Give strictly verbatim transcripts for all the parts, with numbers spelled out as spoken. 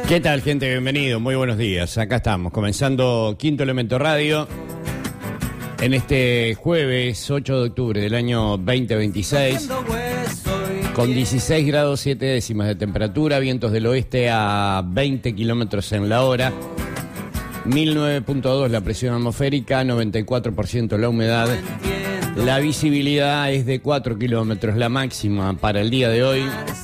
¿Qué tal, gente? Bienvenido, muy buenos días. Acá estamos, comenzando Quinto Elemento Radio en este jueves ocho de octubre del año veinte veintiséis, con dieciséis grados siete décimas de temperatura, vientos del oeste a veinte kilómetros en la hora, mil nueve punto dos la presión atmosférica, noventa y cuatro por ciento la humedad. La visibilidad es de cuatro kilómetros, la máxima para el día de hoy.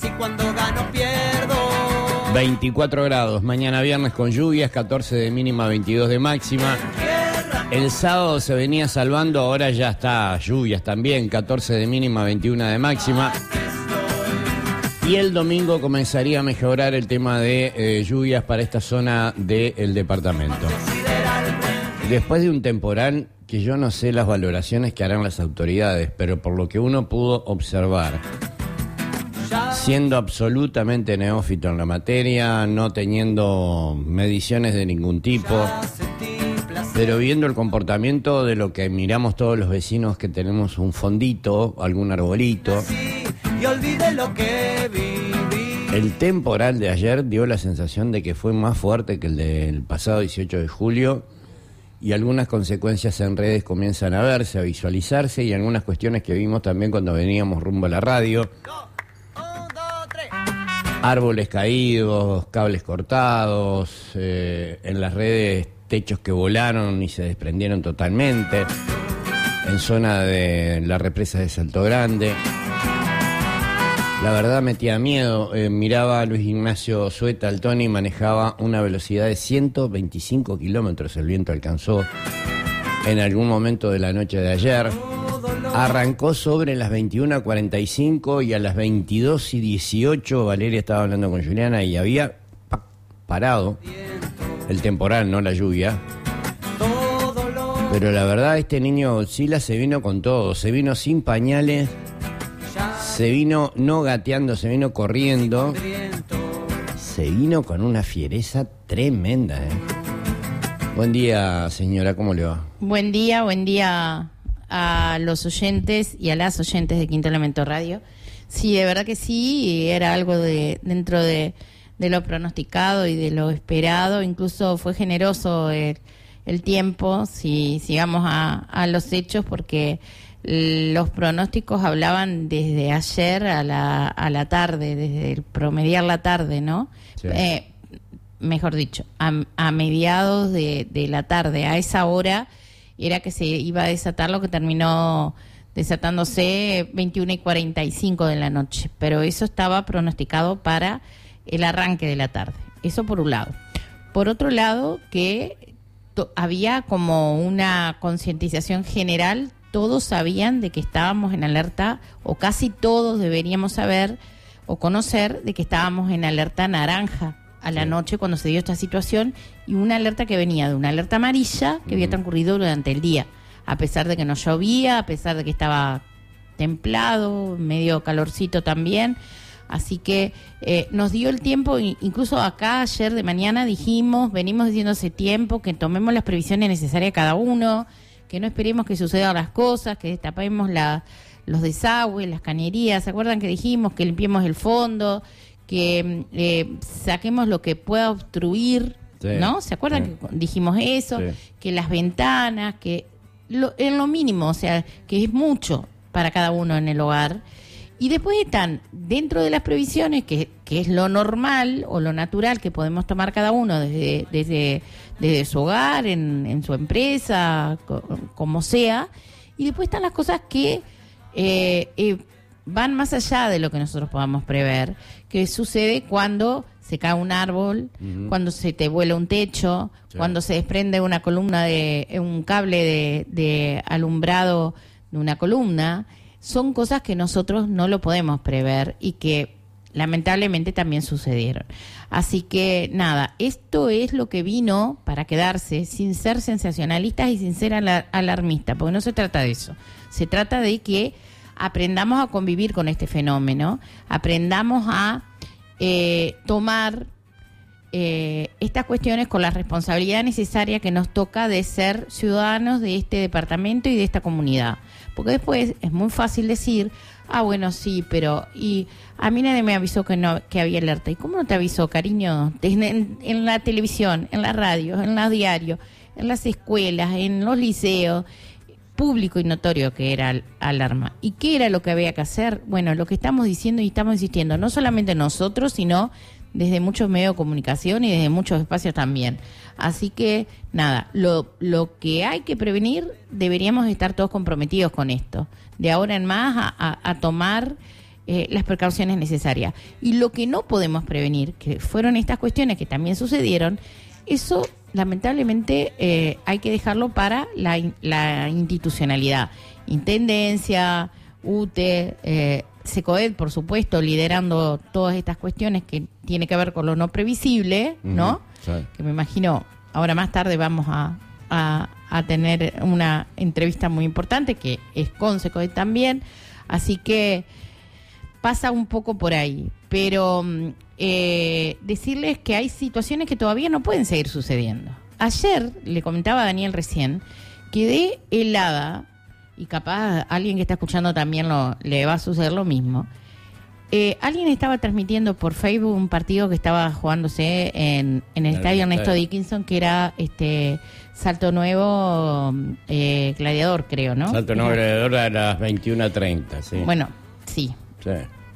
veinticuatro grados, mañana viernes con lluvias, catorce de mínima, veintidós de máxima. El sábado se venía salvando, ahora ya está lluvias también, catorce de mínima, veintiuno de máxima. Y el domingo comenzaría a mejorar el tema de eh, lluvias para esta zona del departamento. Después de un temporal que yo no sé las valoraciones que harán las autoridades, pero por lo que uno pudo observar, siendo absolutamente neófito en la materia, no teniendo mediciones de ningún tipo, pero viendo el comportamiento de lo que miramos todos los vecinos, que tenemos un fondito, algún arbolito. El temporal de ayer dio la sensación de que fue más fuerte que el del pasado dieciocho de julio, y algunas consecuencias en redes comienzan a verse, a visualizarse, y algunas cuestiones que vimos también cuando veníamos rumbo a la radio. Árboles caídos, cables cortados, eh, en las redes techos que volaron y se desprendieron totalmente, en zona de la represa de Salto Grande. La verdad metía miedo, eh, miraba a Luis Ignacio Sueta, el Tony, manejaba una velocidad de ciento veinticinco kilómetros, el viento alcanzó en algún momento de la noche de ayer. Arrancó sobre las veintiuna cuarenta y cinco y a las veintidós y dieciocho Valeria estaba hablando con Juliana y había pa, parado el temporal, no la lluvia. Pero la verdad, este niño Godzilla se vino con todo, se vino sin pañales, se vino no gateando, se vino corriendo, se vino con una fiereza tremenda, ¿eh? Buen día, señora, ¿cómo le va? Buen día, buen día a los oyentes y a las oyentes de Quinto Elemento Radio. Sí, de verdad que sí, era algo de dentro de, de lo pronosticado y de lo esperado. Incluso fue generoso el, el tiempo, si sigamos a, a los hechos, porque los pronósticos hablaban desde ayer a la, a la tarde, desde el promediar la tarde, ¿no? Sí. Eh, mejor dicho, a, a mediados de, de la tarde, a esa hora era que se iba a desatar lo que terminó desatándose veintiuna y cuarenta y cinco de la noche, pero eso estaba pronosticado para el arranque de la tarde. Eso por un lado. Por otro lado, que to- había como una concientización general, todos sabían de que estábamos en alerta, o casi todos deberíamos saber o conocer de que estábamos en alerta naranja a la noche cuando se dio esta situación, y una alerta que venía de una alerta amarilla que uh-huh. había transcurrido durante el día, a pesar de que no llovía, a pesar de que estaba templado, medio calorcito también. Así que eh, nos dio el tiempo, incluso acá ayer de mañana dijimos, venimos diciendo hace tiempo que tomemos las previsiones necesarias cada uno, que no esperemos que sucedan las cosas, que destapemos la, los desagües, las cañerías. ¿Se acuerdan que dijimos que limpiemos el fondo, que eh, saquemos lo que pueda obstruir, sí, ¿no? ¿Se acuerdan sí. que dijimos eso? Sí. Que las ventanas, que lo, en lo mínimo, o sea, que es mucho para cada uno en el hogar. Y después están dentro de las previsiones, que, que es lo normal o lo natural que podemos tomar cada uno desde, desde, desde su hogar, en, en su empresa, co, como sea. Y después están las cosas que eh, eh, van más allá de lo que nosotros podamos prever, que sucede cuando se cae un árbol, uh-huh. cuando se te vuela un techo, sí. cuando se desprende una columna de un cable de, de alumbrado de una columna. Son cosas que nosotros no lo podemos prever y que lamentablemente también sucedieron. Así que nada, esto es lo que vino para quedarse, sin ser sensacionalistas y sin ser alar- alarmistas, porque no se trata de eso. Se trata de que aprendamos a convivir con este fenómeno, aprendamos a eh, tomar eh, estas cuestiones con la responsabilidad necesaria que nos toca de ser ciudadanos de este departamento y de esta comunidad. Porque después es muy fácil decir, ah, bueno, sí, pero y a mí nadie me avisó que no que había alerta. ¿Y cómo no te avisó, cariño? En, en, en la televisión, en la radio, en los diarios, en las escuelas, en los liceos, público y notorio que era alarma. ¿Y qué era lo que había que hacer? Bueno, lo que estamos diciendo y estamos insistiendo, no solamente nosotros, sino desde muchos medios de comunicación y desde muchos espacios también. Así que, nada, lo, lo que hay que prevenir, deberíamos estar todos comprometidos con esto. De ahora en más a, a, a tomar eh, las precauciones necesarias. Y lo que no podemos prevenir, que fueron estas cuestiones que también sucedieron, eso lamentablemente eh, hay que dejarlo para la, la institucionalidad. Intendencia, U T E, eh, SECOED, por supuesto, liderando todas estas cuestiones que tiene que ver con lo no previsible, ¿no? Uh-huh. Sí. Que me imagino, ahora más tarde vamos a, a, a tener una entrevista muy importante, que es con SECOED también, así que pasa un poco por ahí. Pero eh, decirles que hay situaciones que todavía no pueden seguir sucediendo. Ayer, le comentaba a Daniel recién, quedé helada, y capaz alguien que está escuchando también lo, le va a suceder lo mismo. Eh, alguien estaba transmitiendo por Facebook un partido que estaba jugándose en, en el estadio Ernesto Dickinson, que era este Salto Nuevo eh, Gladiador, creo, ¿no? Salto Nuevo Gladiador a las veintiuna treinta, sí. Bueno, sí. Sí.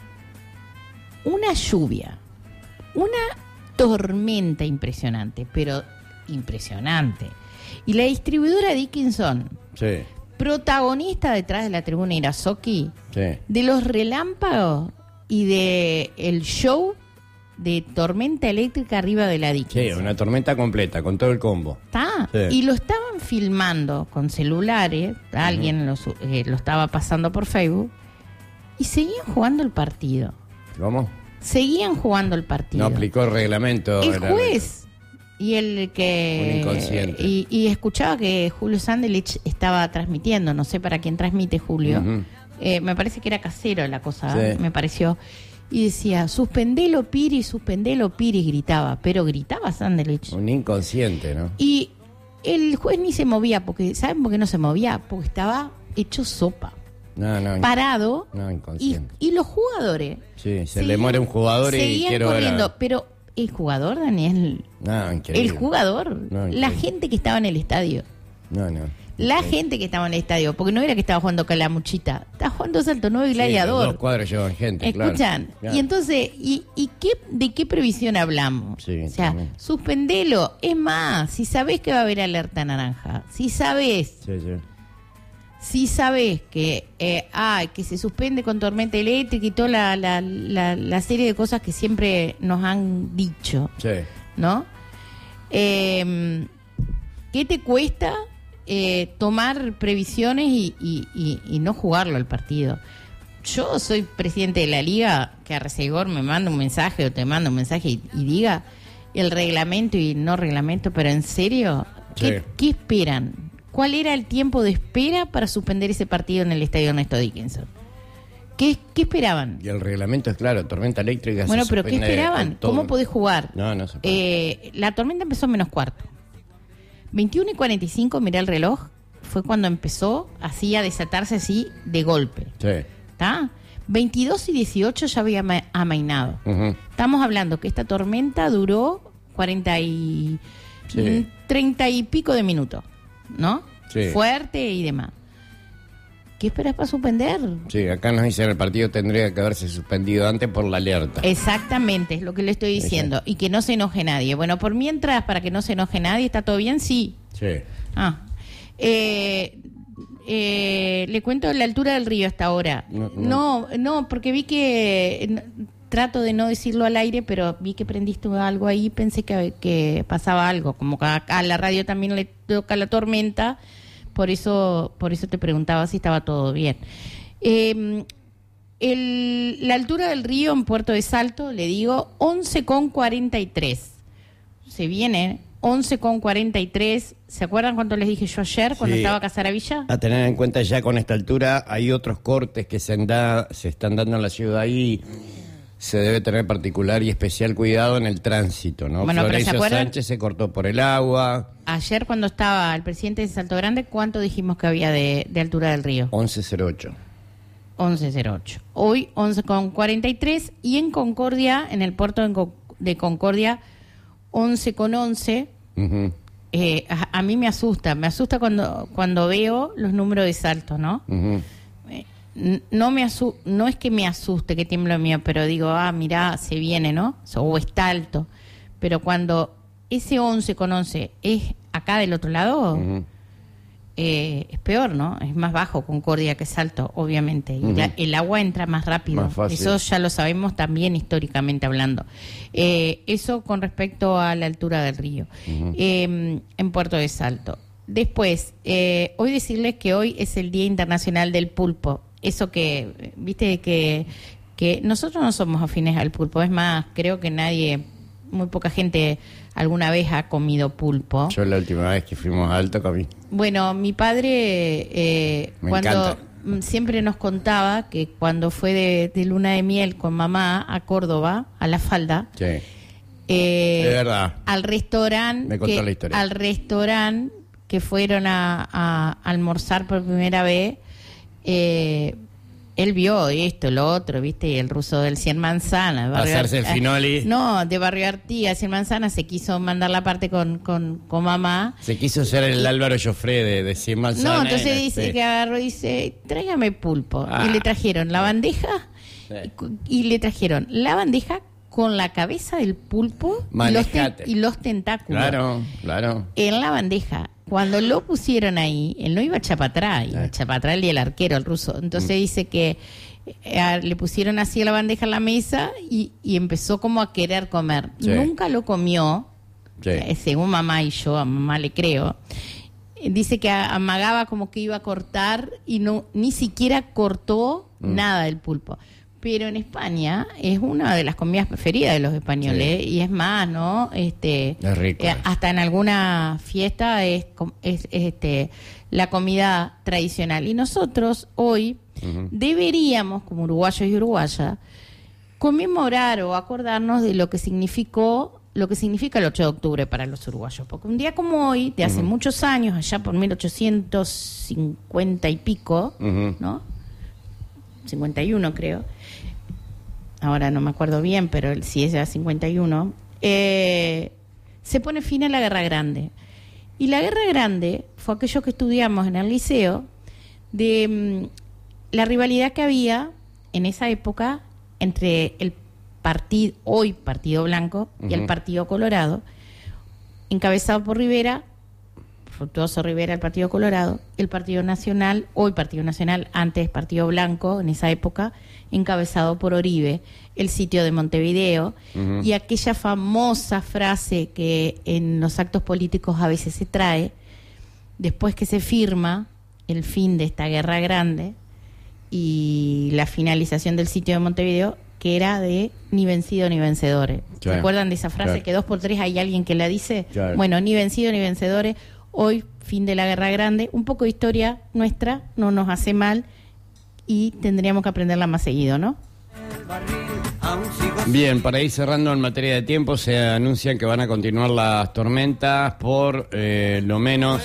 Una lluvia, una tormenta impresionante, pero impresionante. Y la distribuidora Dickinson, sí, protagonista detrás de la tribuna Irazoki, sí, de los relámpagos y de el show de tormenta eléctrica arriba de la Dickinson. Sí, una tormenta completa, con todo el combo. ¿Está? Sí. Y lo estaban filmando con celulares, alguien uh-huh. lo, eh, lo estaba pasando por Facebook, y seguían jugando el partido. ¿Cómo? Seguían jugando el partido. No aplicó el reglamento. El juez y el que... Un inconsciente. Y, y escuchaba que Julio Sandelich estaba transmitiendo, no sé para quién transmite Julio. Uh-huh. Eh, me parece que era casero la cosa, sí. Me pareció. Y decía, suspendelo Piri, suspendelo Piri, gritaba. Pero gritaba Sandelich. Un inconsciente, ¿no? Y el juez ni se movía, porque ¿saben por qué no se movía? Porque estaba hecho sopa. No, no, parado. No, inconsciente. Y, y los jugadores. Sí, se seguían, le muere un jugador y quiero corriendo, ver a... pero el jugador, Daniel. No, increíble. El jugador. No, la gente que estaba en el estadio. No, no. La gente que estaba en el estadio, porque no era que estaba jugando Calamuchita, estaba jugando Salto Nuevo y Gladiador. Sí, los dos cuadros llevan gente, Escuchan, claro, claro. Y entonces, ¿y, y qué, de qué previsión hablamos? Sí, o sea, también. Suspendelo. Es más, si sabés que va a haber alerta naranja, si sabés, sí, sí. si sabés que, eh, ah, que se suspende con tormenta eléctrica y toda la, la, la, la serie de cosas que siempre nos han dicho, sí. ¿no? Eh, ¿Qué te cuesta eh, tomar previsiones y, y, y, y no jugarlo el partido? Yo soy presidente de la liga, que a Resegor me manda un mensaje o te manda un mensaje y, y diga el reglamento y no reglamento, pero en serio, ¿qué, sí. ¿qué esperan? ¿Cuál era el tiempo de espera para suspender ese partido en el estadio Ernesto Dickinson? ¿Qué, qué esperaban? Y el reglamento es claro, tormenta eléctrica. Bueno, pero ¿qué esperaban? ¿Cómo podés jugar? No, no se puede. Eh, la tormenta empezó a menos cuarto. veintiuno y cuarenta y cinco, mirá el reloj, fue cuando empezó así a desatarse así de golpe. Sí. ¿Está? veintidós y dieciocho ya había ama- amainado. Uh-huh. Estamos hablando que esta tormenta duró cuarenta y... Sí. treinta y pico de minutos, ¿no? Sí. Fuerte y demás. ¿Qué esperas para suspender? Sí, acá nos dicen el partido tendría que haberse suspendido antes por la alerta. Exactamente, es lo que le estoy diciendo. Exacto. Y que no se enoje nadie. Bueno, por mientras, para que no se enoje nadie, ¿está todo bien? Sí. Sí. Ah. Eh, eh, le cuento la altura del río hasta ahora. No, no, no, no porque vi que... No, trato de no decirlo al aire, pero vi que prendiste algo ahí y pensé que, que pasaba algo. Como que a la radio también le toca la tormenta... Por eso, por eso te preguntaba si estaba todo bien. Eh, el, la altura del río en Puerto de Salto, le digo, once con cuarenta y tres. Se viene, once con cuarenta y tres. ¿Se acuerdan cuánto les dije yo ayer cuando sí. estaba Casaravilla? A tener en cuenta ya con esta altura, hay otros cortes que se, anda, se están dando en la ciudad ahí. se debe tener particular y especial cuidado en el tránsito, ¿no? Bueno, Florencio pero ¿se acuerdan? Sánchez se cortó por el agua. Ayer cuando estaba el presidente de Salto Grande, ¿cuánto dijimos que había de, de altura del río? once cero ocho. once cero ocho. Hoy once con cuarenta y tres y en Concordia, en el puerto de, Con- de Concordia, once con once. Uh-huh. Eh, a, a mí me asusta, me asusta cuando cuando veo los números de salto, ¿no? Uh-huh. Eh, n- no me asu- no es que me asuste que tiembla el mío, pero digo, ah, mirá, se viene, ¿no? So, o está alto. Pero cuando ese once con once es acá del otro lado, Uh-huh. eh, es peor, ¿no? Es más bajo Concordia que Salto, obviamente. Y Uh-huh. la- el agua entra más rápido. Más fácil. Eso ya lo sabemos también históricamente hablando. Eh, eso con respecto a la altura del río. Uh-huh. Eh, en Puerto de Salto. Después, eh, hoy decirles que hoy es el Día Internacional del Pulpo. Eso que, viste, que, que nosotros no somos afines al pulpo. Es más, creo que nadie, muy poca gente alguna vez ha comido pulpo. Yo la última vez que fuimos a Alto comí. Bueno, mi padre eh, Me cuando encanta. mm, siempre nos contaba que cuando fue de, de luna de miel con mamá a Córdoba, a La Falda, Sí. eh, Es verdad. al restaurante Me contó que, la historia. al restaurante que fueron a, a almorzar por primera vez, eh, él vio esto, lo otro, viste, el ruso del Cien Manzanas. de Barrio Hacerse el Ar- finoli. No, de Barrio Artigas, Cien Manzanas, se quiso mandar la parte con, con, con mamá. Se quiso ser el Álvaro Joffre de, de Cien Manzanas. No, entonces dice este. que agarró y dice, tráigame pulpo. Ah. Y le trajeron la bandeja Sí. y cu- y, le trajeron la bandeja con la cabeza del pulpo y los, Manejate. ten- y los tentáculos Claro, claro. en la bandeja. Cuando lo pusieron ahí, él no iba a echar para atrás, iba a echar para atrás y el arquero, el ruso. Entonces Mm. dice que eh, le pusieron así la bandeja en la mesa y, y empezó como a querer comer. Sí. Nunca lo comió, Sí. eh, según mamá y yo, a mamá le creo. Eh, Dice que a- amagaba como que iba a cortar y no ni siquiera cortó Mm. nada del pulpo. Pero en España es una de las comidas preferidas de los españoles y es más, ¿no? Este, Es rico, eh, eh. hasta en alguna fiesta es, com- es, es, este la comida tradicional. Y nosotros hoy Ujú. deberíamos, como uruguayos y uruguayas, conmemorar o acordarnos de lo que significó, lo que significa el ocho de octubre para los uruguayos. Porque un día como hoy, de hace Ujú. muchos años, allá por mil ochocientos cincuenta y pico, Ujú. ¿no? cincuenta y uno creo. Ahora no me acuerdo bien, pero el- si es ya cincuenta y uno, eh, se pone fin a la Guerra Grande. Y la Guerra Grande fue aquello que estudiamos en el liceo, de mm, la rivalidad que había en esa época entre el partido, hoy Partido Blanco, y el Ujú. Partido Colorado, encabezado por Rivera, Fructuoso Rivera, el Partido Colorado, el Partido Nacional, hoy Partido Nacional, antes Partido Blanco, en esa época, encabezado por Oribe, el sitio de Montevideo, Ujú. y aquella famosa frase que en los actos políticos a veces se trae, después que se firma el fin de esta guerra grande y la finalización del sitio de Montevideo, que era de ni vencido ni vencedores. ¿Se Claro, acuerdan de esa frase claro. que dos por tres hay alguien que la dice? Claro. Bueno, ni vencido ni vencedores. Hoy, fin de la guerra grande. Un poco de historia nuestra no nos hace mal y tendríamos que aprenderla más seguido, ¿no? Bien, para ir cerrando en materia de tiempo, se anuncian que van a continuar las tormentas por eh, lo menos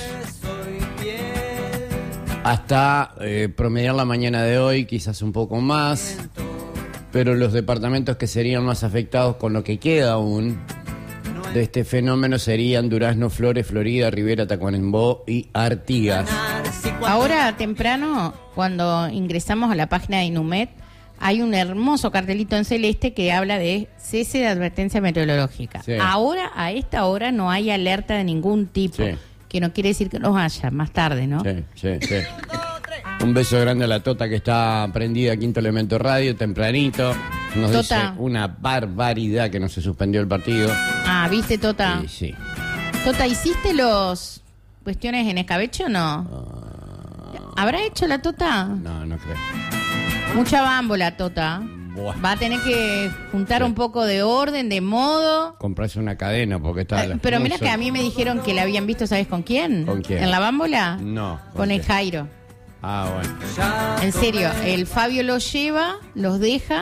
hasta eh, promediar la mañana de hoy, quizás un poco más, pero los departamentos que serían más afectados con lo que queda aún de este fenómeno serían Durazno, Flores, Florida, Rivera, Tacuarembó y Artigas. Ahora, temprano, cuando ingresamos a la página de Inumet, hay un hermoso cartelito en celeste que habla de cese de advertencia meteorológica. Sí. Ahora, a esta hora, no hay alerta de ningún tipo, Sí. que no quiere decir que no haya, más tarde, ¿no? Sí, sí, sí. Un beso grande a la Tota que está prendida a Quinto Elemento Radio, tempranito. Nos Tota. dice una barbaridad que no se suspendió el partido. Ah, ¿viste, Tota? Sí, sí. Tota, ¿hiciste los cuestiones en escabeche o no? ¿Habrá hecho la Tota? No, no creo. Mucha bámbola, Tota. Buah. Va a tener que juntar Sí. un poco de orden, de modo. Comprarse una cadena porque está... Eh, Pero no mira sé. que a mí me dijeron que la habían visto, ¿sabes con quién? ¿Con quién? ¿En la bámbola? No. Con el quién? Jairo. Ah, bueno. En serio, el Fabio los lleva, los deja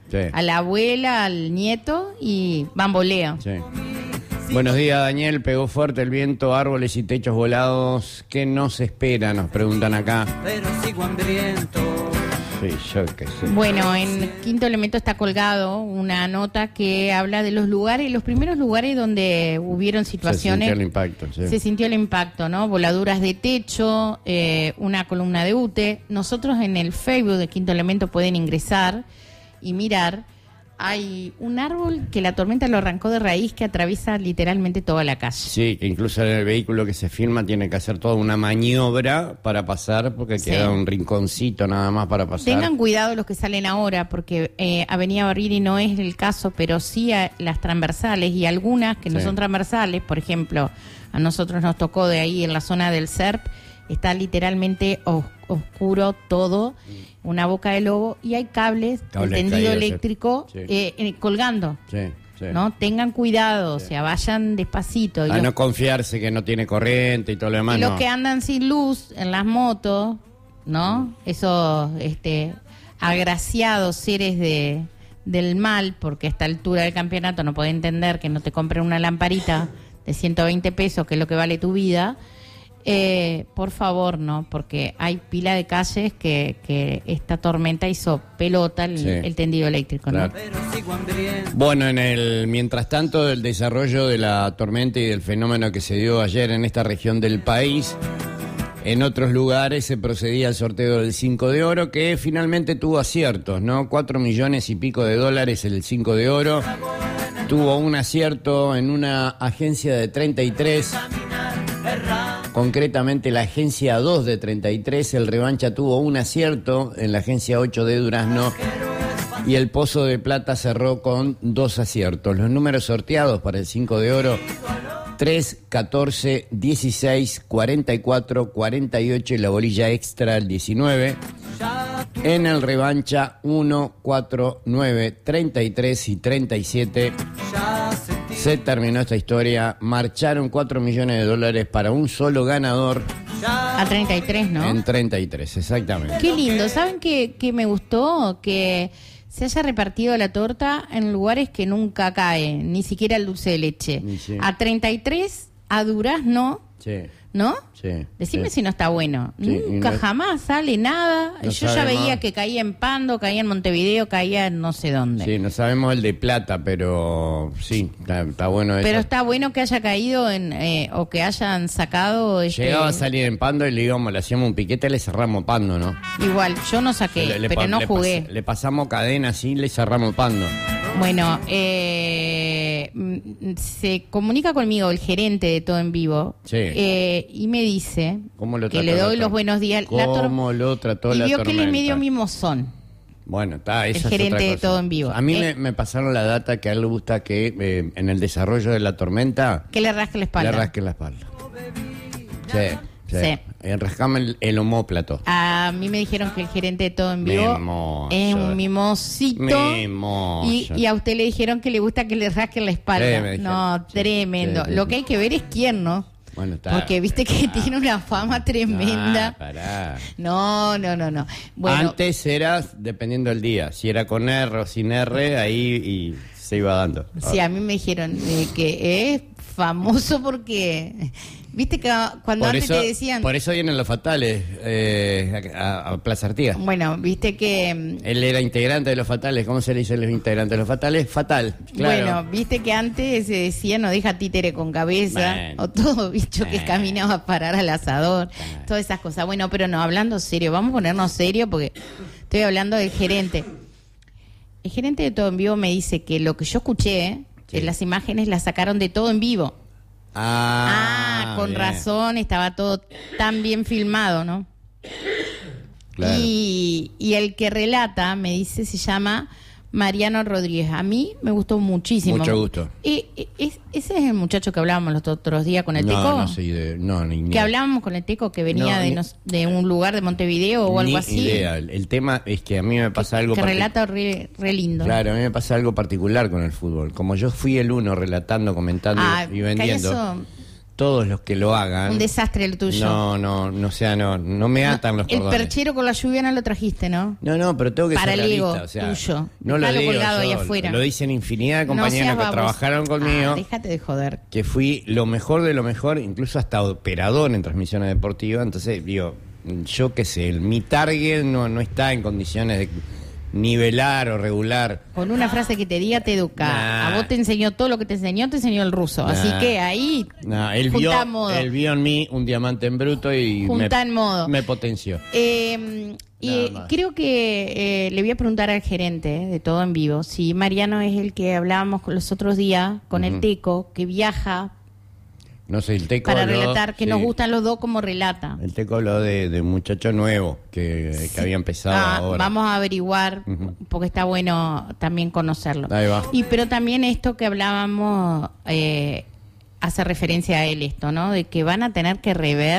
Sí. A la abuela, al nieto y bamboleo. Sí. Buenos días, Daniel. Pegó fuerte el viento, árboles y techos volados. ¿Qué nos espera? Nos preguntan acá. Pero sigo hambriento. Sí, yo qué sé. Bueno, en Quinto Elemento está colgado una nota que habla de los lugares, los primeros lugares donde hubieron situaciones. Se sintió el impacto, sí. Se sintió el impacto, ¿no? Voladuras de techo, eh, una columna de U T E. Nosotros en el Facebook de Quinto Elemento pueden ingresar y mirar. Hay un árbol que la tormenta lo arrancó de raíz que atraviesa literalmente toda la calle. Sí, que incluso en el vehículo que se filma tiene que hacer toda una maniobra para pasar, porque Sí. queda un rinconcito nada más para pasar. Tengan cuidado los que salen ahora, porque eh, Avenida Barrini no es el caso, pero sí a las transversales y algunas que no Sí. son transversales. Por ejemplo, a nosotros nos tocó de ahí en la zona del S E R P, está literalmente os- oscuro todo, una boca de lobo, y hay cables, Cables el tendido caídos, sí. eléctrico Sí. eh, eh, colgando. Sí, sí. ¿No? Tengan cuidado, o sea, vayan despacito. Y A los- no confiarse que no tiene corriente y todo lo demás. y los no. que andan sin luz en las motos, ¿no? Esos este, agraciados seres de, del mal, porque a esta altura del campeonato no puede entender que no te compren una lamparita de ciento veinte pesos, que es lo que vale tu vida. Eh, por favor, no, porque hay pila de calles que, que esta tormenta hizo pelota el, Sí. el tendido eléctrico, ¿no? Claro. Pero sigo hambriento. Bueno, en el mientras tanto del desarrollo de la tormenta y del fenómeno que se dio ayer en esta región del país, en otros lugares se procedía al sorteo del cinco de oro, que finalmente tuvo aciertos, ¿no? Cuatro millones y pico de dólares el cinco de oro. Tuvo un acierto en una agencia de treinta y tres, concretamente la agencia dos de treinta y tres. El Revancha tuvo un acierto en la agencia ocho de Durazno. Y el Pozo de Plata cerró con dos aciertos. Los números sorteados para el cinco de oro: tres, catorce, dieciséis, cuarenta y cuatro, cuarenta y ocho y la bolilla extra el diecinueve. En el Revancha uno, cuatro, nueve, treinta y tres y treinta y siete. Se terminó esta historia. Marcharon cuatro millones de dólares para un solo ganador A treinta y tres, ¿no? en treinta y tres, exactamente. Qué lindo. ¿Saben qué, qué me gustó? Que se haya repartido la torta en lugares que nunca cae, ni siquiera el dulce de leche. Sí. A treinta y tres, a Durazno, Sí, ¿no? sí. Decime sí. si no está bueno. Sí, y Nunca no- jamás sale nada. no Yo ya sabemos. veía que caía en Pando, caía en Montevideo, caía en no sé dónde. Sí, no sabemos el de plata, pero sí, está, está bueno eso. Pero está bueno que haya caído en eh, o que hayan sacado. este, Llegaba a salir en Pando y le íbamos, le hacíamos un piquete, le cerramos Pando, ¿no? Igual, yo no saqué, Le- le pero pa- no le jugué. pas- le pasamos cadena así, le cerramos Pando. Bueno, eh, mm, se comunica conmigo el gerente de Todo en Vivo Sí. eh, y me dice ¿Cómo lo que trató le la doy los tor- buenos días. La tor- ¿Cómo lo trató y la vio que él es tormenta? medio mimosón. Bueno, está, El esa es gerente otra de cosa. Todo en Vivo. A mí Eh. me, me pasaron la data que a él le gusta que eh, en el desarrollo de la tormenta Que le rasque la espalda. le rasque la espalda. Sí, sí. Sí. Eh, rascame el, el omóplato. A mí me dijeron que el gerente de Todo en Vivo Mimoso. es un mimosito. Mimoso. Y, y a usted le dijeron que le gusta que le rasque la espalda. Sí, me dijeron. No, Sí, tremendo. sí, sí. Lo que hay que ver es quién, ¿no? Bueno, está. Porque viste que tiene una fama tremenda. Ah, pará. No, no, no, no. Bueno, Antes era dependiendo del día. Si era con R o sin R, ahí y se iba dando. sí, a mí me dijeron eh, que es famoso porque, viste que cuando Por antes eso, te decían, por eso vienen los fatales eh, a, a Plaza Artigas. bueno, viste que, Él era integrante de los fatales. ¿Cómo se le dice a los integrantes de los fatales? Fatal, claro. bueno, viste que antes se decía no deja títere con cabeza, Bueno. o todo bicho que Bueno. caminaba a parar al asador, Bueno. todas esas cosas. Bueno, pero no, hablando serio, vamos a ponernos serio porque estoy hablando del gerente. El gerente de Todo en Vivo me dice que lo que yo escuché, Sí. que las imágenes las sacaron de Todo en Vivo. Ah, Ah, con bien. razón, estaba todo tan bien filmado, ¿no? Claro. Y, y el que relata, me dice, se llama Mariano Rodríguez. A mí me gustó muchísimo. Mucho gusto. Y, y- es- ese es el muchacho que hablábamos los otros días con el no, Teco. no soy de... No, ni, ni- Que hablábamos con el Teco que venía No, de, ni- nos- de un lugar de Montevideo o algo ni así. idea. El, el tema es que a mí me pasa algo... Que partic- relata re, re lindo. Claro, a mí me pasa algo particular con el fútbol. Como yo fui el uno relatando, comentando Ah, y vendiendo... que eso- todos los que lo hagan. Un desastre el tuyo. No, no, no, o sea, no, no me atan no, los el cordones. El perchero con la lluvia no lo trajiste, ¿no? No, no, pero tengo que Para ser el ego realista, o sea, tuyo. no lo Dejalo digo colgado yo, ahí afuera. lo dicen infinidad de No compañeros seas que baboso. trabajaron conmigo. Ah, déjate de joder. Que fui lo mejor de lo mejor, incluso hasta operador en transmisiones deportivas. Entonces, digo, yo qué sé, mi target no, no está en condiciones de nivelar o regular. Con una frase que te diga te educa. Nah. A vos te enseñó todo lo que te enseñó, te enseñó el ruso. Nah. Así que ahí No, él, vio, juntá modo. él vio en mí un diamante en bruto y Juntá me, en modo. me potenció. Eh, y más. creo que eh, le voy a preguntar al gerente de Todo en Vivo si Mariano es el que hablábamos los otros días con Ujú. el Teco, que viaja No sé, el Teco para habló- relatar, que sí. nos gustan los dos como relata. El Teco habló de, de un muchacho nuevo que, que había empezado Ah, ahora. vamos a averiguar, Ujú. porque está bueno también conocerlo. Ahí va. Y pero también esto que hablábamos eh, hace referencia a él esto, ¿no? De que van a tener que rever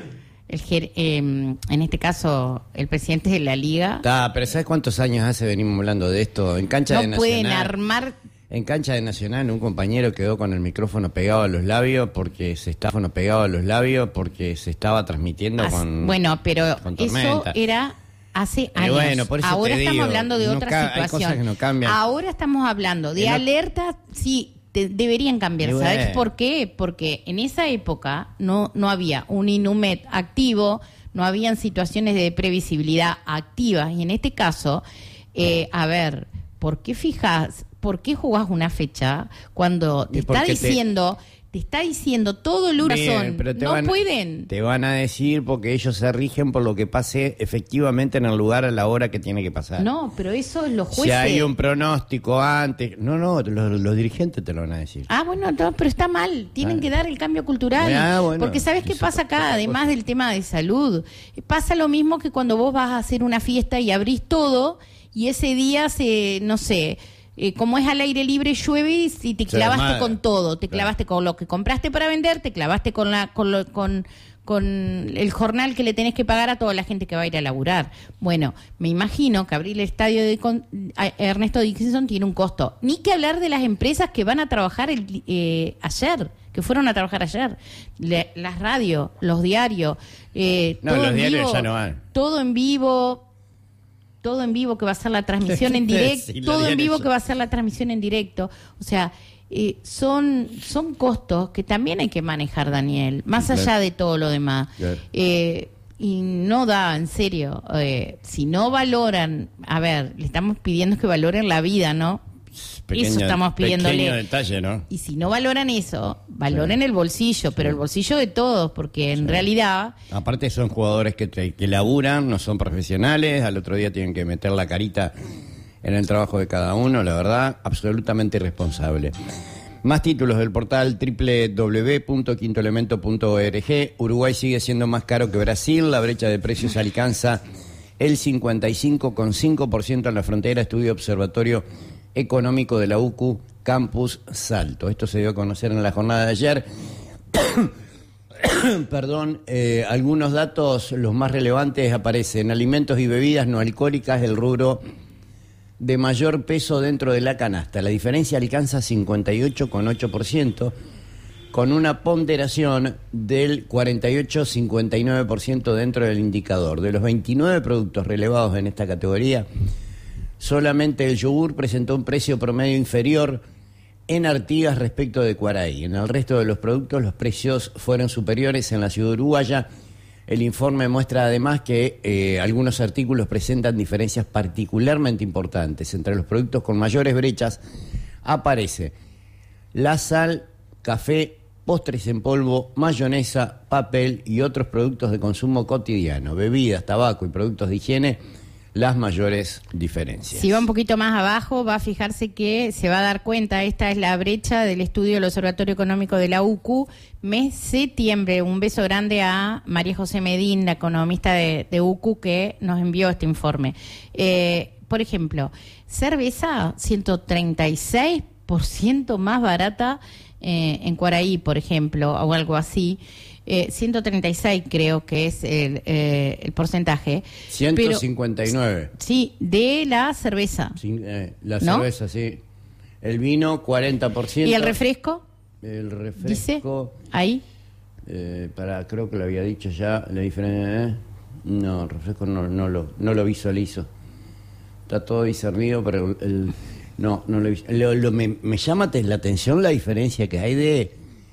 el ger- eh, en este caso el presidente de la liga. Está, pero ¿sabes cuántos años hace venimos hablando de esto? En cancha de No pueden Nacional. armar. En cancha de Nacional un compañero quedó con el micrófono pegado a los labios porque se estaba pegado a los labios porque se estaba transmitiendo as- con Bueno, pero con eso tormenta. era hace años. bueno, por eso Ahora te estamos digo, hablando de no otra ca- hay situación. cosas que no cambian. Ahora estamos hablando de En ot- alertas, sí, te- deberían cambiar. Y ¿Sabes bueno. por qué? Porque en esa época no, no había un INUMED activo, no habían situaciones de previsibilidad activas. Y en este caso, eh, a ver, ¿por qué fijas, por qué jugás una fecha cuando te Y está porque te- diciendo... Te está diciendo todo el Bien, corazón. pero te No van- pueden. Te van a decir porque ellos se rigen por lo que pase efectivamente en el lugar a la hora que tiene que pasar. No, pero eso es los Si jueces. hay un pronóstico antes. No, no, los, los dirigentes te lo van a decir. Ah, bueno, no, pero está mal. Tienen Ah. que dar el cambio cultural. Ah, bueno, Porque ¿sabes qué eso pasa es acá? otra Además cosa. del tema de salud. Pasa lo mismo que cuando vos vas a hacer una fiesta y abrís todo y ese día se, no sé... Eh, como es al aire libre, llueve y si te Se clavaste desmadra. con todo, te Claro. clavaste con lo que compraste para vender, te clavaste con la con, lo- con con el jornal que le tenés que pagar a toda la gente que va a ir a laburar. Bueno, me imagino que abrir el estadio de con- a- Ernesto Dickinson tiene un costo. Ni que hablar de las empresas que van a trabajar el, eh, ayer, que fueron a trabajar ayer. Le- las radios, los diarios, eh, No, todo los en diarios vivo, ya no van. todo en vivo. Todo en vivo que va a ser la transmisión en directo, Sí, los todo en diarios vivo ya- que va a ser la transmisión en directo. O sea, eh, son son costos que también hay que manejar, Daniel, más Claro. allá de todo lo demás. Claro. Eh, y no da, en serio, eh, si no valoran, a ver, le estamos pidiendo que valoren la vida, ¿no? Eso estamos pidiéndole. Pequeño detalle, ¿no? Y si no valoran eso, valoren el bolsillo, pero el bolsillo de todos, porque en realidad... Aparte son jugadores que, te- que laburan, no son profesionales, al otro día tienen que meter la carita en el trabajo de cada uno, la verdad, absolutamente irresponsable. Más títulos del portal doble u doble u doble u punto quinto elemento punto org. Uruguay sigue siendo más caro que Brasil, la brecha de precios alcanza el cincuenta y cinco coma cinco por ciento en la frontera, estudio Observatorio Económico de la U C U, Campus Salto. Esto se dio a conocer en la jornada de ayer. Perdón, eh, algunos datos, los más relevantes, aparecen alimentos y bebidas no alcohólicas, el rubro de mayor peso dentro de la canasta. La diferencia alcanza cincuenta y ocho coma ocho por ciento, con una ponderación del cuarenta y ocho coma cincuenta y nueve por ciento dentro del indicador. De los veintinueve productos relevados en esta categoría, solamente el yogur presentó un precio promedio inferior en Artigas respecto de Cuaraí. En el resto de los productos los precios fueron superiores en la ciudad uruguaya. El informe muestra además que eh, algunos artículos presentan diferencias particularmente importantes. Entre los productos con mayores brechas aparece la sal, café, postres en polvo, mayonesa, papel y otros productos de consumo cotidiano, bebidas, tabaco y productos de higiene, las mayores diferencias. Si va un poquito más abajo, va a fijarse que se va a dar cuenta, esta es la brecha del estudio del Observatorio Económico de la U C U, mes septiembre. Un beso grande a María José Medín, la economista de, de U C U, que nos envió este informe. Eh, por ejemplo, cerveza, ciento treinta y seis por ciento más barata eh, en Cuaraí, por ejemplo, o algo así. Eh, ciento treinta y seis creo que es el, eh, el porcentaje. ciento Pero- cincuenta y nueve. Sí, de la cerveza. Sí, eh, la ¿No? cerveza, sí. El vino, cuarenta por ciento. ¿Y el refresco? El Dice refresco. ahí. Eh, para, creo que lo había dicho ya, la diferencia... ¿eh? No, refresco no, no, lo, no lo visualizo. Está todo discernido, pero el, el, no, no lo, lo, lo me, me llama la atención la diferencia que hay de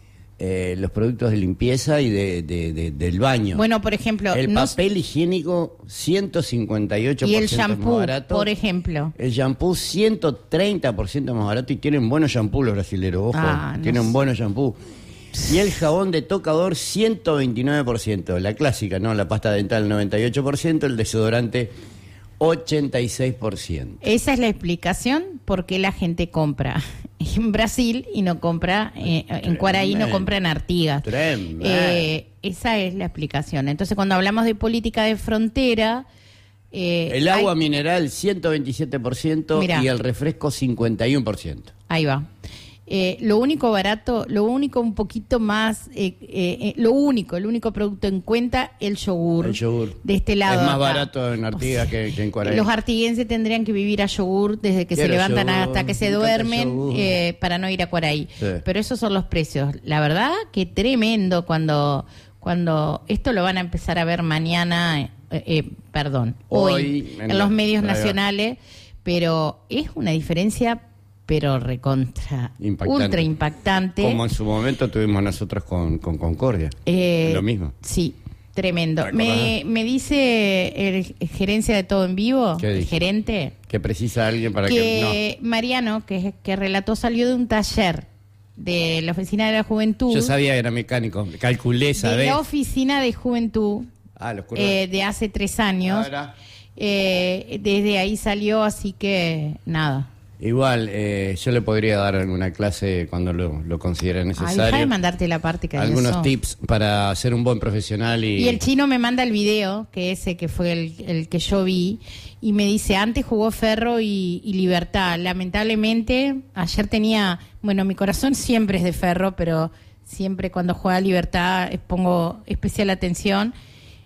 eh, los productos de limpieza y de, de, de, del baño. Bueno, por ejemplo... El no papel higiénico, ciento cincuenta y ocho por ciento y el shampoo, más barato. por ejemplo. El shampoo, ciento treinta por ciento más barato, y tienen buenos shampoo los brasileros, ojo, Ah, no tienen sé. buenos shampoo. Y el jabón de tocador, ciento veintinueve por ciento. La clásica, ¿no? La pasta dental, noventa y ocho por ciento. El desodorante, ochenta y seis por ciento. Esa es la explicación por qué la gente compra en Brasil y no compra eh, en Cuaraí, no compra en Artigas. Tremendo. Eh, esa es la explicación. Entonces, cuando hablamos de política de frontera... eh, El agua hay- mineral, ciento veintisiete por ciento. Mirá. Y el refresco, cincuenta y uno por ciento. Ahí va. Eh, lo único barato, lo único un poquito más, eh, eh, eh, lo único, el único producto en cuenta, el yogur. El yogur. De este lado. Es más acá. barato en Artigas que, que en Cuaraí. Los artiguenses tendrían que vivir a yogur desde que Quiero se levantan yogur, hasta que se me encanta el duermen yogur. eh, para no ir a Cuaraí. Sí. Pero esos son los precios. La verdad que tremendo cuando, cuando esto lo van a empezar a ver mañana, eh, eh, perdón, hoy, Hoy, en, en los la- medios ahí va. nacionales, pero es una diferencia pero recontra, Impactante. ultra impactante. Como en su momento tuvimos nosotros con, con Concordia. Eh, Lo mismo. Sí, tremendo. ¿Te acordás? Me, me dice el gerencia de Todo en Vivo, ¿Qué el dice? gerente, Que precisa alguien para que... que Mariano, que, que relató, salió de un taller de la Oficina de la No. Juventud, Yo sabía que era mecánico. Calculé, de ¿sabés? la Oficina de Juventud Ah, los curvas. eh, de hace tres años. Ahora, Eh, desde ahí salió, así que nada. igual, eh, yo le podría dar alguna clase cuando lo, lo considere Ay, deja de necesario. mandarte la parte que hay Algunos eso. tips para ser un buen profesional y... Y el chino me manda el video, que ese que fue el, el que yo vi, y me dice, antes jugó Ferro y, y Libertad. Lamentablemente, ayer tenía, bueno, mi corazón siempre es de Ferro, pero siempre cuando juega Libertad eh, pongo especial atención,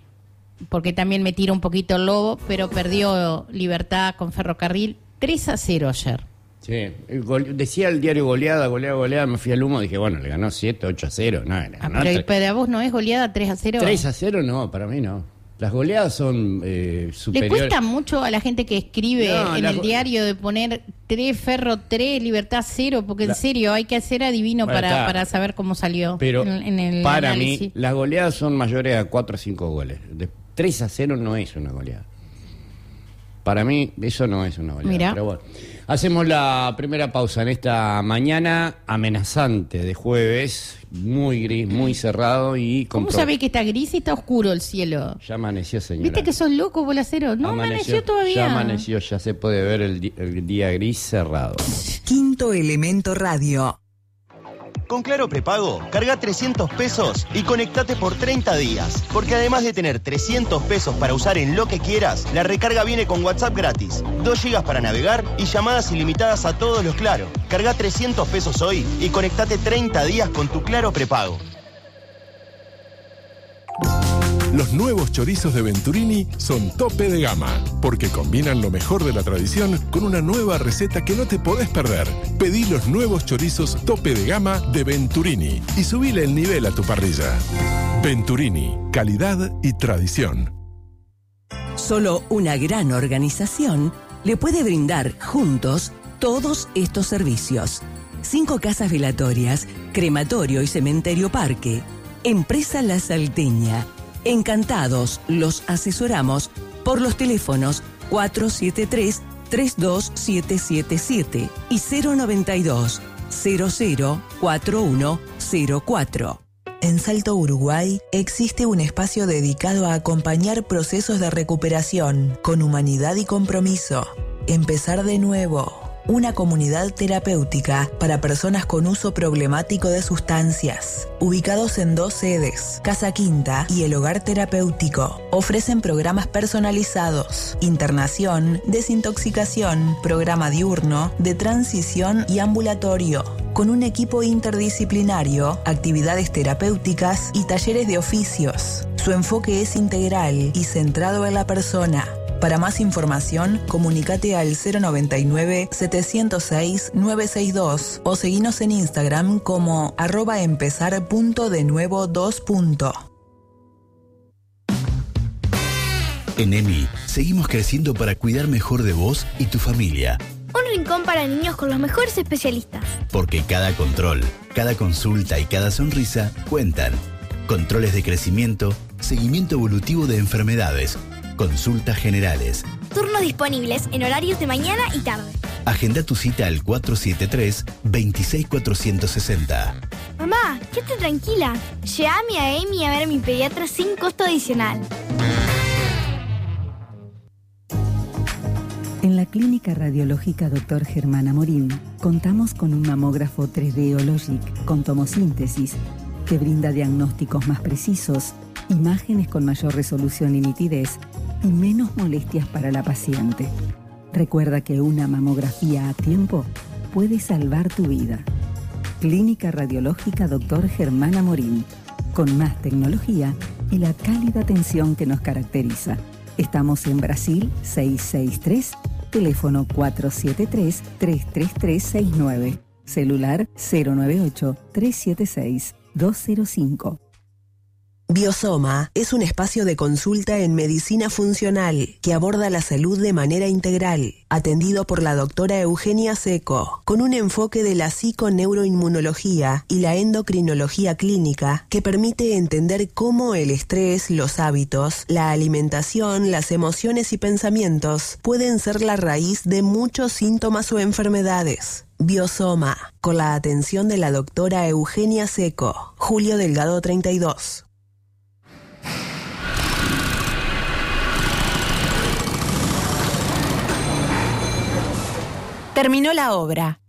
porque también me tira un poquito el lobo, pero perdió Libertad con Ferrocarril tres a cero ayer. Sí, el gol- decía el diario goleada, goleada, goleada, me fui al humo, dije, bueno, le ganó siete, ocho a cero. No, le Ah, ganó pero tre- para vos no es goleada tres a cero. tres a cero, no, para mí no. Las goleadas son eh, Le superiores. cuesta mucho a la gente que escribe No, en la- el diario de poner tres, Ferro tres, Libertad cero, porque La- en serio hay que ser adivino Bueno, para, está. para saber cómo salió Pero en, en el para análisis. mí, las goleadas son mayores a cuatro o cinco goles. De tres a cero no es una goleada. Para mí, eso no es una goleada. Mirá. Pero bueno, hacemos la primera pausa en esta mañana amenazante de jueves, muy gris, muy cerrado y con ¿Cómo pro- sabés que está gris y está oscuro el cielo? Ya amaneció, señora. ¿Viste que sos loco, bolacero? No amaneció, todavía. Ya amaneció, ya se puede ver el, di- el día gris cerrado. Quinto Elemento Radio. Con Claro Prepago, carga trescientos pesos y conectate por treinta días. Porque además de tener trescientos pesos para usar en lo que quieras, la recarga viene con WhatsApp gratis, dos gigas para navegar y llamadas ilimitadas a todos los Claro. Carga trescientos pesos hoy y conectate treinta días con tu Claro Prepago. Los nuevos chorizos de Venturini son tope de gama, porque combinan lo mejor de la tradición con una nueva receta que no te podés perder. Pedí los nuevos chorizos tope de gama de Venturini y subile el nivel a tu parrilla. Venturini, calidad y tradición. Solo una gran organización le puede brindar juntos todos estos servicios. Cinco casas velatorias, crematorio y cementerio parque. Empresa La Salteña. Encantados los asesoramos por los teléfonos cuatro siete tres, tres dos siete siete siete y cero noventa y dos, cero cero cuatro uno cero cuatro. En Salto, Uruguay, existe un espacio dedicado a acompañar procesos de recuperación con humanidad y compromiso. Empezar de nuevo. Una comunidad terapéutica para personas con uso problemático de sustancias. Ubicados en dos sedes, Casa Quinta y el Hogar Terapéutico. Ofrecen programas personalizados, internación, desintoxicación, programa diurno, de transición y ambulatorio. Con un equipo interdisciplinario, actividades terapéuticas y talleres de oficios. Su enfoque es integral y centrado en la persona. Para más información, comunícate al cero noventa y nueve, setecientos seis, novecientos sesenta y dos o seguinos en Instagram como arroba empezar punto de nuevo dos. En E M I, seguimos creciendo para cuidar mejor de vos y tu familia. Un rincón para niños con los mejores especialistas. Porque cada control, cada consulta y cada sonrisa cuentan. Controles de crecimiento, seguimiento evolutivo de enfermedades, consultas generales. Turnos disponibles en horarios de mañana y tarde. Agenda tu cita al cuatro siete tres, veintiséis cuatrocientos sesenta. Mamá, quédate tranquila. Llévame a Emi a ver a mi pediatra sin costo adicional. En la Clínica Radiológica doctor Germán Amorín contamos con un mamógrafo tres D Ologic con tomosíntesis que brinda diagnósticos más precisos, imágenes con mayor resolución y nitidez y menos molestias para la paciente. Recuerda que una mamografía a tiempo puede salvar tu vida. Clínica Radiológica doctor Germán Amorín, con más tecnología y la cálida atención que nos caracteriza. Estamos en Brasil seiscientos sesenta y tres, teléfono cuatro siete tres, tres tres tres seis nueve, celular cero nueve ocho, tres siete seis, dos cero cinco. Biosoma es un espacio de consulta en medicina funcional que aborda la salud de manera integral, atendido por la doctora Eugenia Seco, con un enfoque de la psiconeuroinmunología y la endocrinología clínica que permite entender cómo el estrés, los hábitos, la alimentación, las emociones y pensamientos pueden ser la raíz de muchos síntomas o enfermedades. Biosoma, con la atención de la doctora Eugenia Seco, Julio Delgado treinta y dos. Terminó la obra.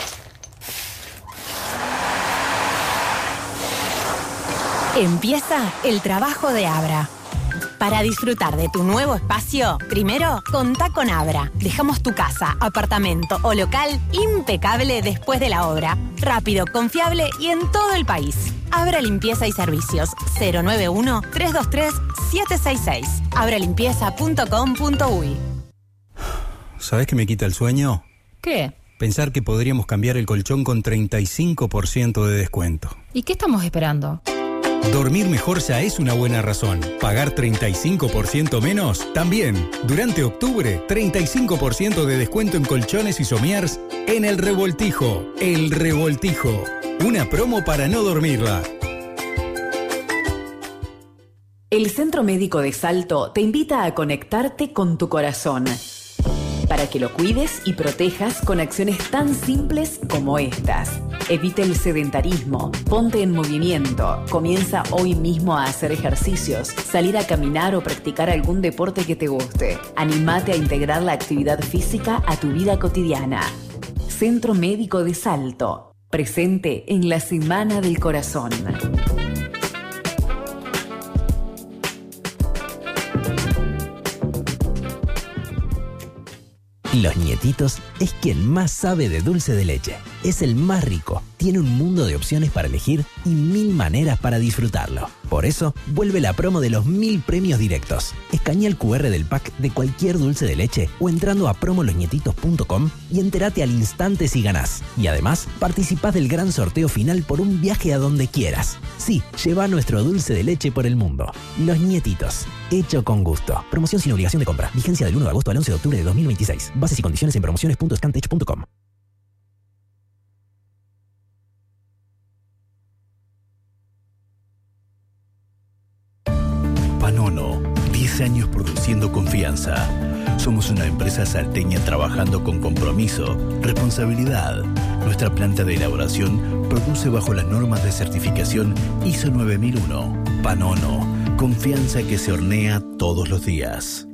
Empieza el trabajo de Abra. Para disfrutar de tu nuevo espacio, primero, contá con Abra. Dejamos tu casa, apartamento o local impecable después de la obra. Rápido, confiable y en todo el país. Abra Limpieza y Servicios cero nueve uno, tres dos tres, siete seis seis. abra limpieza punto com punto uy. ¿Sabés qué me quita el sueño? ¿Qué? Pensar que podríamos cambiar el colchón con treinta y cinco por ciento de descuento. ¿Y qué estamos esperando? Dormir mejor ya es una buena razón. ¿Pagar treinta y cinco por ciento menos? También. Durante octubre, treinta y cinco por ciento de descuento en colchones y somiers en El Revoltijo. El Revoltijo. Una promo para no dormirla. El Centro Médico de Salto te invita a conectarte con tu corazón, para que lo cuides y protejas con acciones tan simples como estas. Evita el sedentarismo, ponte en movimiento, comienza hoy mismo a hacer ejercicios, salir a caminar o practicar algún deporte que te guste. Anímate a integrar la actividad física a tu vida cotidiana. Centro Médico de Salto, presente en la Semana del Corazón. Los Nietitos es quien más sabe de dulce de leche. Es el más rico, tiene un mundo de opciones para elegir y mil maneras para disfrutarlo. Por eso, vuelve la promo de los mil premios directos. Escanea el cu erre del pack de cualquier dulce de leche o entrando a promo los nietitos punto com y entérate al instante si ganás. Y además, participás del gran sorteo final por un viaje a donde quieras. Sí, lleva nuestro dulce de leche por el mundo. Los Nietitos, hecho con gusto. Promoción sin obligación de compra. Vigencia del uno de agosto al once de octubre de dos mil veintiséis. Bases y condiciones en promociones punto scantech punto com. Panono, diez años produciendo confianza. Somos una empresa salteña trabajando con compromiso, responsabilidad. Nuestra planta de elaboración produce bajo las normas de certificación I S O nueve mil uno. Panono, confianza que se hornea todos los días.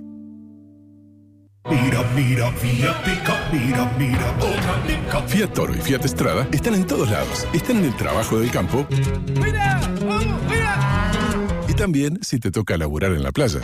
Mira, mira, Fiat Pickup, mira, mira, otra Pickup. Fiat Toro y Fiat Strada están en todos lados. Están en el trabajo del campo. ¡Mira! ¡Vamos, mira! Y también si te toca laburar en la playa.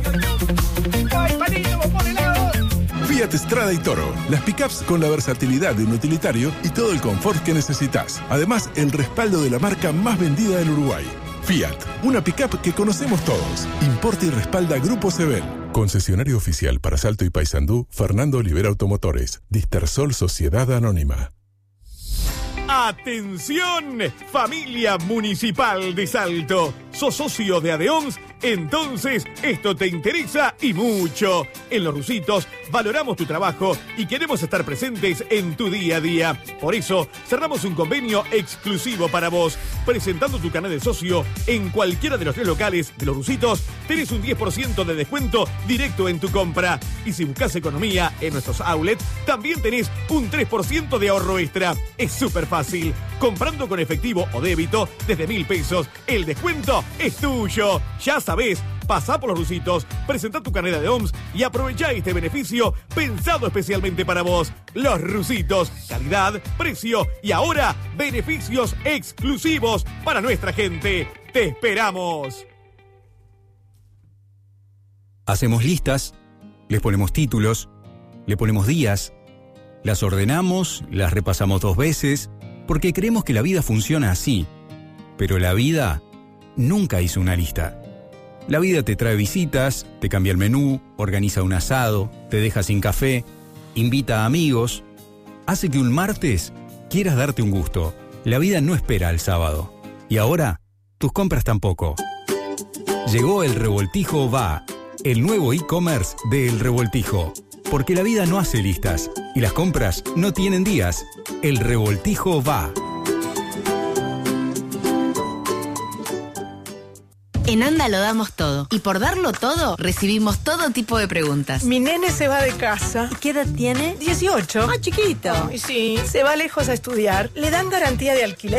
Fiat Strada y Toro. Las pickups con la versatilidad de un utilitario y todo el confort que necesitas. Además, el respaldo de la marca más vendida del Uruguay. Fiat, una pickup que conocemos todos. Importa y respalda Grupo Sevel. Concesionario oficial para Salto y Paysandú, Fernando Olivera Automotores. Distersol Sociedad Anónima. ¡Atención! Familia Municipal de Salto. ¿Sos socio de ADEONS? Entonces, esto te interesa y mucho. En Los Rusitos valoramos tu trabajo y queremos estar presentes en tu día a día. Por eso, cerramos un convenio exclusivo para vos. Presentando tu canal de socio en cualquiera de los tres locales de Los Rusitos, tenés un diez por ciento de descuento directo en tu compra. Y si buscas economía en nuestros outlets, también tenés un tres por ciento de ahorro extra. Es súper fácil. Comprando con efectivo o débito desde mil pesos, el descuento es tuyo. Ya sabés, pasá por Los Rusitos, presentá tu carnet de O M S y aprovechá este beneficio pensado especialmente para vos. Los Rusitos, calidad, precio y ahora beneficios exclusivos para nuestra gente. ¡Te esperamos! Hacemos listas, les ponemos títulos, le ponemos días, las ordenamos, las repasamos dos veces, porque creemos que la vida funciona así. Pero la vida nunca hizo una lista. La vida te trae visitas, te cambia el menú, organiza un asado, te deja sin café, invita a amigos, hace que un martes quieras darte un gusto. La vida no espera al sábado. Y ahora, tus compras tampoco. Llegó El Revoltijo Va, el nuevo e-commerce de El Revoltijo. Porque la vida no hace listas y las compras no tienen días. El Revoltijo Va. En Anda lo damos todo. Y por darlo todo, recibimos todo tipo de preguntas. Mi nene se va de casa. ¿Y qué edad tiene? dieciocho. Ah, chiquito. Ay, sí, se va lejos a estudiar. ¿Le dan garantía de alquiler?